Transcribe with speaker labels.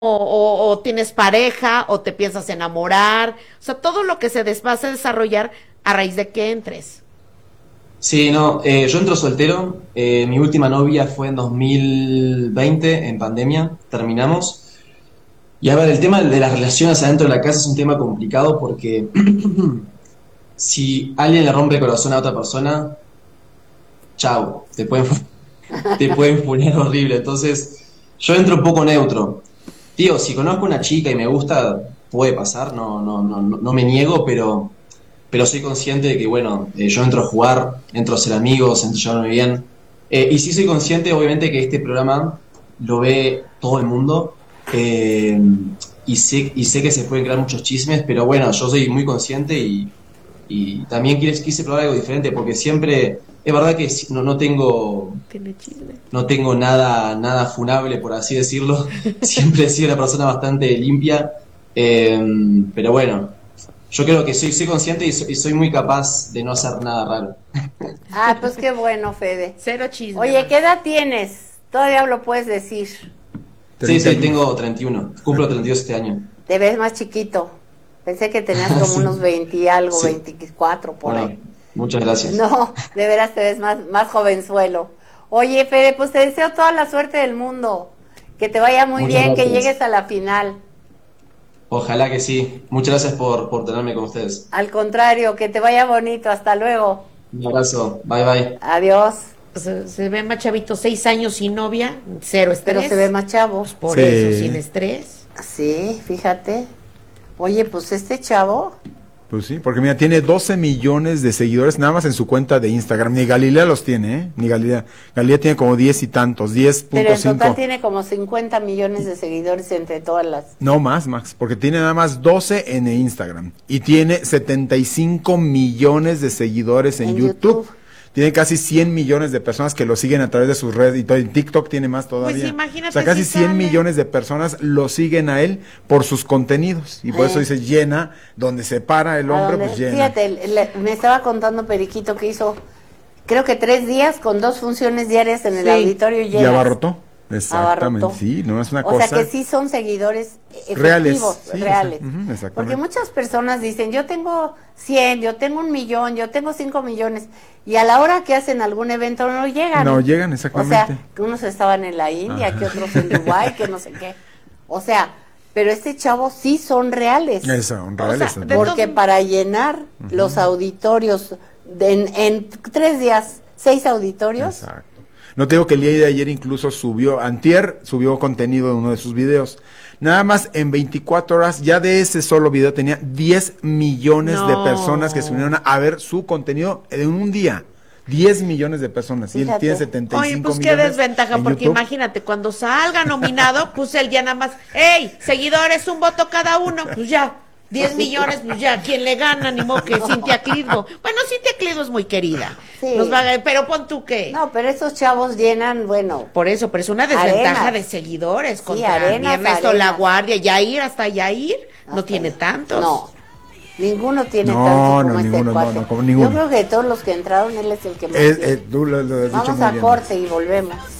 Speaker 1: o tienes pareja, o te piensas enamorar, o sea, todo lo que va a desarrollar a raíz de que entres.
Speaker 2: Sí, no, yo entro soltero. Mi última novia fue en 2020, en pandemia, terminamos. Y a ver, el tema de las relaciones adentro de la casa es un tema complicado porque si alguien le rompe el corazón a otra persona, chau, te pueden funar horrible. Entonces, yo entro un poco neutro. Tío, si conozco una chica y me gusta, puede pasar, no me niego, pero soy consciente de que, bueno, yo entro a jugar, entro a ser amigos, entro a llevarme bien. Y sí soy consciente, obviamente, que este programa lo ve todo el mundo. eh, y sé que se pueden crear muchos chismes, pero bueno, yo soy muy consciente y también quise probar algo diferente, porque siempre, es verdad que
Speaker 1: Tiene chisme.
Speaker 2: no tengo nada funable, por así decirlo. Siempre he sido una persona bastante limpia. eh, pero bueno, yo creo que soy consciente y soy muy capaz de no hacer nada raro.
Speaker 3: Ah, pues qué bueno, Fede.
Speaker 1: Cero chisme,
Speaker 3: Oye,
Speaker 1: man.
Speaker 3: ¿qué edad tienes? Todavía lo puedes decir.
Speaker 2: Sí, sí,
Speaker 4: 31.
Speaker 2: tengo 31. Cumplo 32 este año.
Speaker 3: Te ves más chiquito. Pensé que tenías como
Speaker 2: Sí,
Speaker 3: unos 20 y algo,
Speaker 2: sí.
Speaker 3: 24 por
Speaker 2: Bueno,
Speaker 3: ahí.
Speaker 2: muchas gracias.
Speaker 3: No, de veras te ves más jovenzuelo. Oye, Fede, pues te deseo toda la suerte del mundo. Que te vaya muy
Speaker 2: Muchas
Speaker 3: bien, que
Speaker 2: gracias.
Speaker 3: llegues a la final.
Speaker 2: Ojalá que sí. Muchas gracias por tenerme con ustedes.
Speaker 3: Al contrario, que te vaya bonito. Hasta luego.
Speaker 2: Un abrazo. Bye bye.
Speaker 3: Adiós.
Speaker 1: Se ve más chavito, 6 años sin novia, cero
Speaker 3: Pero
Speaker 1: estrés.
Speaker 3: se ve más chavo.
Speaker 1: Por
Speaker 4: Sí.
Speaker 1: eso, sin estrés.
Speaker 3: Sí, fíjate. Oye, pues este chavo,
Speaker 4: Pues sí, porque mira, tiene 12 millones de seguidores nada más en su cuenta de Instagram. Ni Galilea los tiene, ¿eh? Ni Galilea. Galilea tiene como 10 y tantos,
Speaker 3: pero en total
Speaker 4: 10.5.
Speaker 3: tiene como 50 millones de seguidores entre todas las...
Speaker 4: No más, Max, porque tiene nada más 12 en Instagram. Y tiene 75 millones de seguidores en
Speaker 3: En
Speaker 4: YouTube.
Speaker 3: YouTube.
Speaker 4: Tiene casi 100 millones de personas que lo siguen a través de sus redes y todo. En TikTok tiene más todavía.
Speaker 1: Pues imagínate
Speaker 4: O sea, casi
Speaker 1: si
Speaker 4: 100
Speaker 1: sale.
Speaker 4: millones de personas lo siguen a él por sus contenidos. Y por eso dice llena, donde se para el
Speaker 3: a
Speaker 4: hombre,
Speaker 3: donde-
Speaker 4: pues llena.
Speaker 3: Fíjate, me estaba contando Periquito que hizo, creo que 3 días con 2 funciones diarias en el
Speaker 1: Sí.
Speaker 3: auditorio
Speaker 4: Y
Speaker 3: llenas.
Speaker 4: abarrotó. Exactamente.
Speaker 3: Abarrotó.
Speaker 4: Sí, no es una
Speaker 3: O
Speaker 4: cosa.
Speaker 3: sea que sí son seguidores
Speaker 4: Reales,
Speaker 3: efectivos,
Speaker 4: sí,
Speaker 3: reales.
Speaker 4: exactamente.
Speaker 3: Porque muchas personas dicen, yo tengo 100, yo tengo 1 millón, yo tengo 5 millones, y a la hora que hacen algún evento no llegan.
Speaker 4: No llegan,
Speaker 3: O
Speaker 4: exactamente.
Speaker 3: sea, que unos estaban en la India,
Speaker 4: Ajá.
Speaker 3: que otros en Dubái, que no sé qué. O sea, pero este chavo sí son reales.
Speaker 4: Son
Speaker 1: O
Speaker 4: reales.
Speaker 1: sea,
Speaker 4: ¿no?
Speaker 1: de
Speaker 3: Porque
Speaker 1: todos-
Speaker 3: para llenar los auditorios en 3 días, 6 auditorios,
Speaker 4: Exacto. No te digo que el día de ayer incluso antier subió contenido en uno de sus videos. Nada más en 24 horas, ya de ese solo video tenía 10 millones de
Speaker 1: No.
Speaker 4: personas que se unieron a ver su contenido en un día. 10 millones de personas. Y él
Speaker 3: Fíjate.
Speaker 4: tiene 75
Speaker 1: Oye, pues qué
Speaker 4: millones
Speaker 1: desventaja,
Speaker 4: en
Speaker 1: porque
Speaker 4: YouTube.
Speaker 1: imagínate, cuando salga nominado, pues él ya nada más, ¡ey! Seguidores, un voto cada uno, pues ya, 10 millones, pues ya, ¿quién le gana? Ni modo que Cintia Clitbo. Bueno, Cintia Clitbo es muy querida.
Speaker 3: Sí.
Speaker 1: Pero pon tú que.
Speaker 3: no, pero esos chavos llenan, bueno,
Speaker 1: Por eso, pero es una desventaja
Speaker 3: Arenas.
Speaker 1: de seguidores
Speaker 3: Sí,
Speaker 1: contra
Speaker 3: Arenas,
Speaker 1: mi Ernesto
Speaker 3: Arenas.
Speaker 1: La Guardia, Yair, hasta Yair, no
Speaker 3: hasta
Speaker 1: tiene
Speaker 3: ahí.
Speaker 1: tantos.
Speaker 3: No, ninguno tiene
Speaker 4: No,
Speaker 3: tantos como
Speaker 4: no,
Speaker 3: este
Speaker 4: ninguno,
Speaker 3: cuate.
Speaker 4: no, como ninguno.
Speaker 3: Yo creo que de todos los que entraron, él es el que más tiene.
Speaker 4: Tú lo has dicho
Speaker 3: Vamos
Speaker 4: muy
Speaker 3: a
Speaker 4: bien.
Speaker 3: corte y volvemos.